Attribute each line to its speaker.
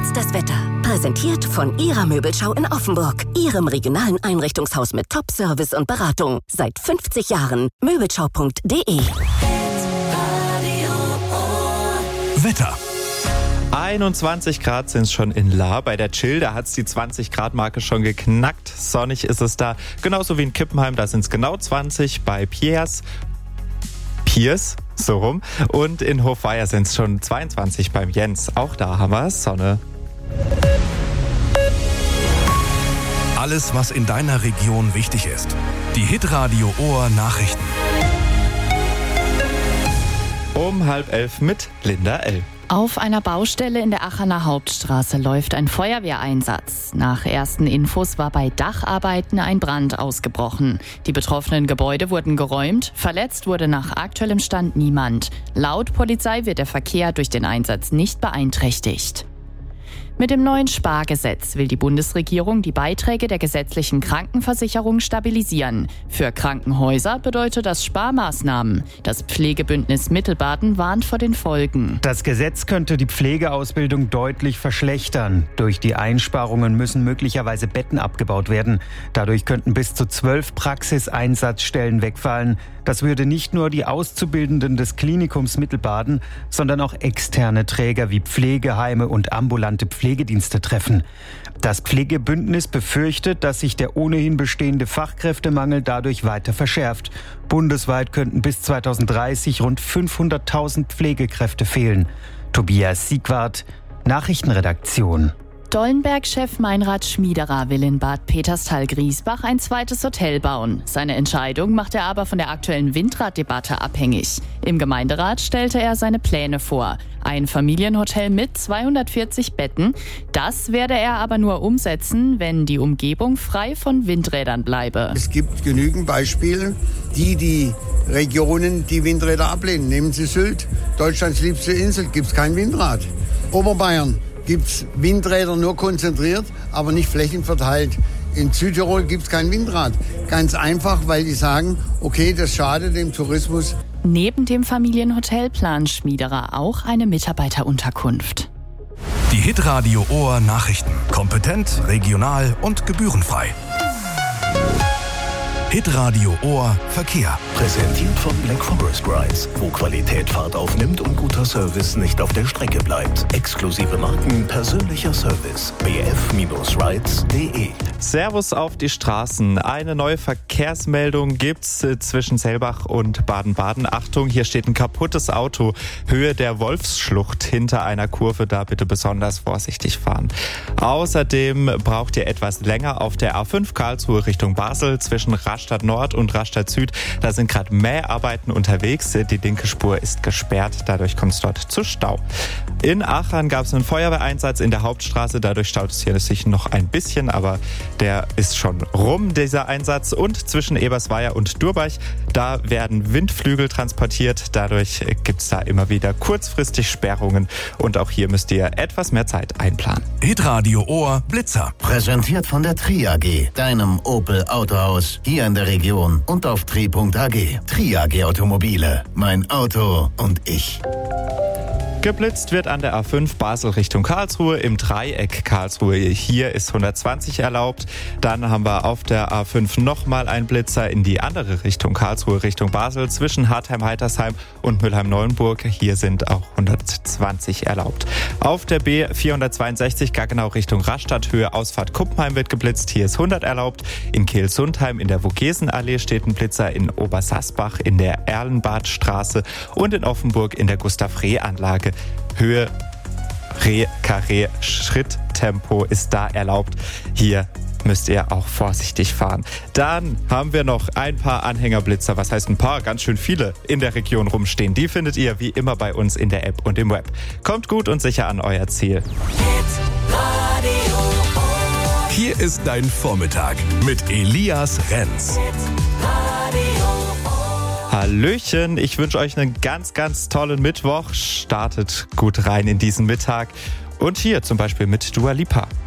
Speaker 1: jetzt das Wetter. Präsentiert von Ihrer Möbelschau in Offenburg. Ihrem regionalen Einrichtungshaus mit Top-Service und Beratung. Seit 50 Jahren. Möbelschau.de.
Speaker 2: Wetter.
Speaker 3: 21 Grad sind es schon in Lahr. Bei der Chill, da hat es die 20-Grad-Marke schon geknackt. Sonnig ist es da. Genauso wie in Kippenheim, da sind es genau 20. Bei Piers, so rum. Und in Hofweier sind es schon 22 beim Jens. Auch da haben wir Sonne.
Speaker 2: Alles, was in deiner Region wichtig ist. Die Hitradio Ohr Nachrichten.
Speaker 3: Um 10:30 mit Linda L.
Speaker 4: Auf einer Baustelle in der Aachener Hauptstraße läuft ein Feuerwehreinsatz. Nach ersten Infos war bei Dacharbeiten ein Brand ausgebrochen. Die betroffenen Gebäude wurden geräumt. Verletzt wurde nach aktuellem Stand niemand. Laut Polizei wird der Verkehr durch den Einsatz nicht beeinträchtigt. Mit dem neuen Spargesetz will die Bundesregierung die Beiträge der gesetzlichen Krankenversicherung stabilisieren. Für Krankenhäuser bedeutet das Sparmaßnahmen. Das Pflegebündnis Mittelbaden warnt vor den Folgen.
Speaker 5: Das Gesetz könnte die Pflegeausbildung deutlich verschlechtern. Durch die Einsparungen müssen möglicherweise Betten abgebaut werden. Dadurch könnten bis zu 12 Praxiseinsatzstellen wegfallen. Das würde nicht nur die Auszubildenden des Klinikums Mittelbaden, sondern auch externe Träger wie Pflegeheime und ambulante Pflegedienste treffen. Das Pflegebündnis befürchtet, dass sich der ohnehin bestehende Fachkräftemangel dadurch weiter verschärft. Bundesweit könnten bis 2030 rund 500.000 Pflegekräfte fehlen. Tobias Siegwart, Nachrichtenredaktion.
Speaker 4: Dollenberg-Chef Meinrad Schmiederer will in Bad Peterstal-Griesbach ein zweites Hotel bauen. Seine Entscheidung macht er aber von der aktuellen Windraddebatte abhängig. Im Gemeinderat stellte er seine Pläne vor. Ein Familienhotel mit 240 Betten. Das werde er aber nur umsetzen, wenn die Umgebung frei von Windrädern bleibe.
Speaker 6: Es gibt genügend Beispiele, die Regionen, die Windräder ablehnen. Nehmen Sie Sylt, Deutschlands liebste Insel, gibt es kein Windrad. Oberbayern gibt es Windräder nur konzentriert, aber nicht flächenverteilt. In Südtirol gibt es kein Windrad. Ganz einfach, weil die sagen, okay, das schadet dem Tourismus.
Speaker 4: Neben dem Familienhotel plant Schmiederer auch eine Mitarbeiterunterkunft.
Speaker 2: Die Hitradio Ohr Nachrichten. Kompetent, regional und gebührenfrei. Hitradio Ohr Verkehr.
Speaker 7: Präsentiert von Black Forest Rides, wo Qualität Fahrt aufnimmt und guter Service nicht auf der Strecke bleibt. Exklusive Marken, persönlicher Service. bf-rides.de.
Speaker 3: Servus auf die Straßen. Eine neue Verkehrsmeldung gibt's zwischen Selbach und Baden-Baden. Achtung, hier steht ein kaputtes Auto. Höhe der Wolfsschlucht hinter einer Kurve. Da bitte besonders vorsichtig fahren. Außerdem braucht ihr etwas länger auf der A5 Karlsruhe Richtung Basel zwischen Rastatt Nord und Rastatt Süd. Da sind gerade Mäharbeiten unterwegs. Die linke Spur ist gesperrt. Dadurch kommt es dort zu Stau. In Aachen gab es einen Feuerwehreinsatz in der Hauptstraße. Dadurch staut es hier sich noch ein bisschen, aber der ist schon rum, dieser Einsatz. Und zwischen Ebersweier und Durbach, da werden Windflügel transportiert. Dadurch gibt es da immer wieder kurzfristig Sperrungen. Und auch hier müsst ihr etwas mehr Zeit einplanen.
Speaker 2: Hitradio Ohr Blitzer.
Speaker 7: Präsentiert von der Tri AG, deinem Opel Autohaus hier in der Region und auf tri.ag. Tri AG Automobile, mein Auto und ich.
Speaker 3: Geblitzt wird an der A5 Basel Richtung Karlsruhe im Dreieck Karlsruhe. Hier ist 120 erlaubt. Dann haben wir auf der A5 nochmal einen Blitzer in die andere Richtung Karlsruhe Richtung Basel zwischen Hartheim-Heitersheim und Mülheim-Neuenburg. Hier sind auch 120 erlaubt. Auf der B462 Gaggenau Richtung Rastatt Höhe Ausfahrt Kuppenheim wird geblitzt. Hier ist 100 erlaubt. In Kehl-Sundheim in der Vogesenallee steht ein Blitzer, in Obersassbach in der Erlenbadstraße und in Offenburg in der Gustav-Reh-Anlage. Höhe Carré Schritttempo ist da erlaubt. Hier müsst ihr auch vorsichtig fahren. Dann haben wir noch ein paar Anhängerblitzer, was heißt ein paar, ganz schön viele in der Region rumstehen. Die findet ihr wie immer bei uns in der App und im Web. Kommt gut und sicher an euer Ziel.
Speaker 2: Hier ist dein Vormittag mit Elias Renz.
Speaker 3: Hallöchen, ich wünsche euch einen ganz, ganz tollen Mittwoch. Startet gut rein in diesen Mittag. Und hier zum Beispiel mit Dua Lipa.